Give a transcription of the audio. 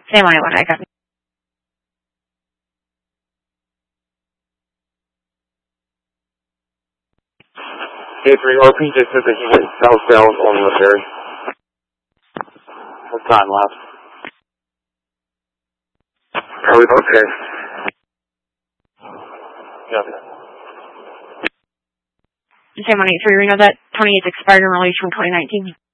Same on it when I got. K3RP just said that he went southbound on the ferry. What time left? Oh, okay. Yeah. Same on 8-3, we know that 28's expired and released from 2019.